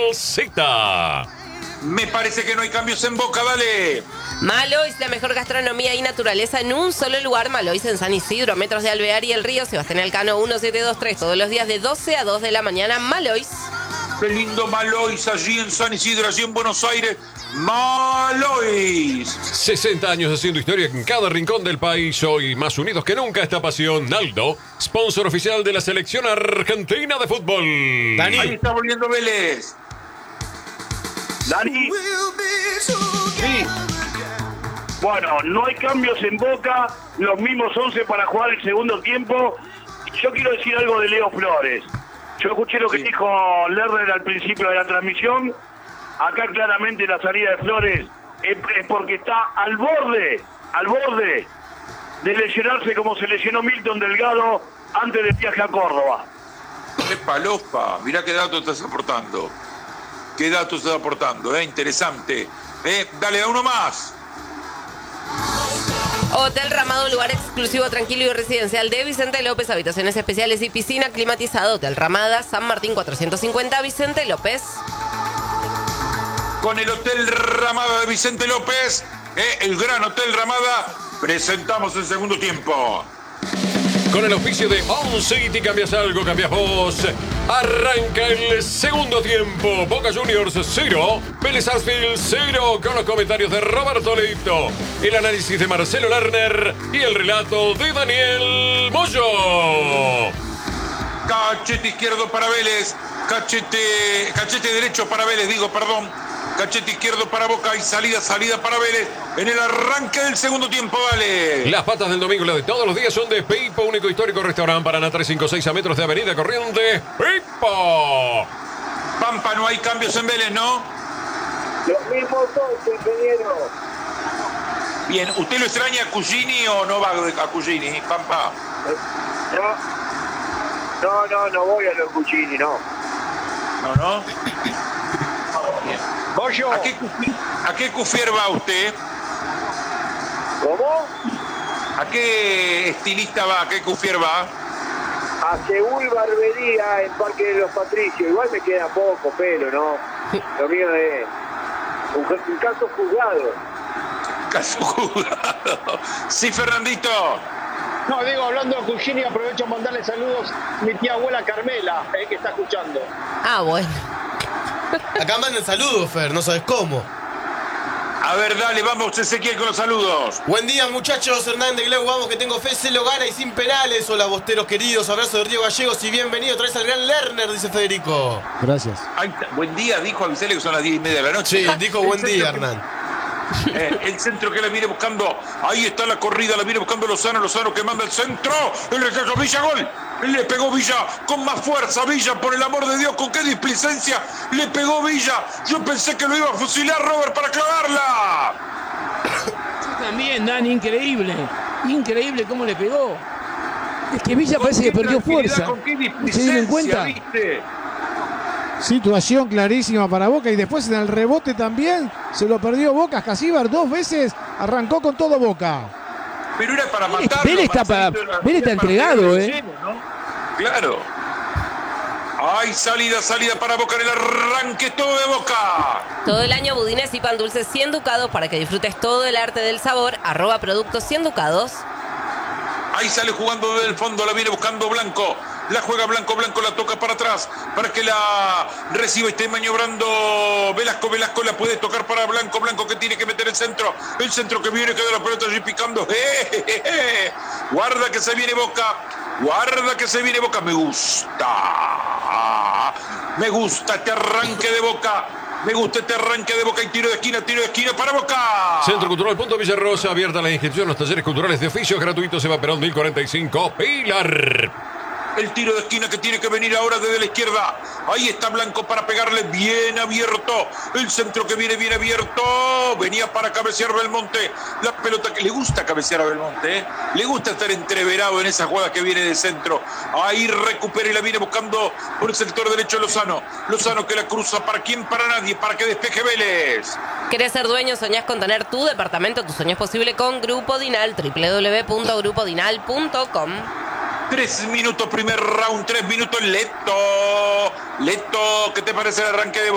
Z. Me parece que no hay cambios en Boca, dale. Malois, la mejor gastronomía y naturaleza en un solo lugar. Malois en San Isidro, a metros de Alvear y el Río. Sebastián Elcano 1723, todos los días de 12 a 2 de la mañana. Malois. Qué lindo Malois allí en San Isidro, allí en Buenos Aires. Malois. 60 años haciendo historia en cada rincón del país. Hoy más unidos que nunca esta pasión. Naldo, sponsor oficial de la selección argentina de fútbol. Dani. Ahí está volviendo Vélez. Dani. Sí. Bueno, no hay cambios en Boca, los mismos 11 para jugar el segundo tiempo. Yo quiero decir algo de Leo Flores. Yo escuché lo que dijo Lerner al principio de la transmisión. Acá claramente la salida de Flores es porque está al borde de lesionarse como se lesionó Milton Delgado antes del viaje a Córdoba. Epa, Lopa, mirá qué datos estás aportando. Qué datos estás aportando, interesante. Dale, da uno más. Hotel Ramado, lugar exclusivo, tranquilo y residencial de Vicente López, habitaciones especiales y piscina climatizada. Hotel Ramada, San Martín 450, Vicente López. Con el Hotel Ramada de Vicente López, el gran Hotel Ramada, presentamos el segundo tiempo. Con el auspicio de On City, cambias algo, cambias vos. Arranca el segundo tiempo. Boca Juniors 0, Vélez Sarsfield 0. Con los comentarios de Roberto Leito, el análisis de Marcelo Lerner y el relato de Daniel Moyo. Cachete izquierdo para Vélez, cachete derecho para Vélez, cachete izquierdo para Boca y salida para Vélez en el arranque del segundo tiempo, dale. Las patas del domingo, las de todos los días, son de Pipo, único histórico restaurante Paraná 356 a metros de Avenida Corrientes. ¡Pipo! Pampa, no hay cambios en Vélez, ¿no? Los mismos 11, ingeniero. Bien, ¿usted lo extraña a Cugini o no va a Cugini, Pampa? No voy a los Cuccini, no. ¿No? Bien. Moyo. ¿A qué Cufier va usted? ¿Cómo? ¿A qué estilista va? ¿A qué Cufier va? A Seúl Barbería en Parque de los Patricios. Igual me queda poco pelo, ¿no? Lo mío es un caso juzgado. Caso juzgado. Sí, Fernandito. No, digo, hablando de Cuccini, aprovecho a mandarle saludos a mi tía abuela Carmela, que está escuchando. Ah, bueno. Acá mandan saludos, Fer, no sabes cómo. A ver, dale, vamos, Ezequiel, con los saludos. Buen día, muchachos. Hernán de Glau, vamos, que tengo fe, se lo gana y sin penales. Hola, bosteros queridos. Abrazo de Río Gallegos y bienvenido otra vez al gran Lerner, dice Federico. Gracias. Ahí está. Buen día, dijo, avisale que son las 10:30 de la noche. Sí, dijo buen día, Hernán. El centro que la viene buscando, ahí está la corrida, la viene buscando Lozano que manda el centro, el rechazo, Villa, gol, le pegó Villa con más fuerza, Villa, por el amor de Dios, con qué displicencia le pegó Villa, yo pensé que lo iba a fusilar Robert para clavarla. Yo también, Dani, increíble cómo le pegó. Es que Villa parece que perdió fuerza. Con qué ¿Se dieron cuenta? ¿Viste? Situación clarísima para Boca y después en el rebote también se lo perdió Boca. Casíbar 2 veces arrancó con todo Boca. Pero era para matarlo. Vélez está entregado, ¿no? Claro. Hay salida para Boca en el arranque, todo de Boca. Todo el año budines y pan dulces 100 ducados para que disfrutes todo el arte del sabor. @productos 100 ducados. Ahí sale jugando desde el fondo, la viene buscando Blanco. La juega Blanco la toca para atrás para que la reciba y esté maniobrando Velasco la puede tocar para Blanco que tiene que meter el centro que viene, queda la pelota allí picando. Guarda que se viene Boca, me gusta este arranque de Boca. Y tiro de esquina para Boca. Centro Cultural Punto Villarrosa, abierta la inscripción a los talleres culturales de oficios gratuitos. Eva Perón 1045, Pilar. El tiro de esquina que tiene que venir ahora desde la izquierda. Ahí está Blanco para pegarle bien abierto. El centro que viene bien abierto. Venía para cabecear Belmonte. La pelota que le gusta cabecear a Belmonte. Le gusta estar entreverado en esa jugada que viene de centro. Ahí recupera y la viene buscando por el sector derecho Lozano. Lozano que la cruza. ¿Para quién? Para nadie. Para que despeje Vélez. ¿Querés ser dueño? ¿Soñás con tener tu departamento? Tu sueño es posible con Grupo Dinal. www.grupodinal.com. 3 minutos, primer round, 3 minutos, Leto, ¿qué te parece el arranque de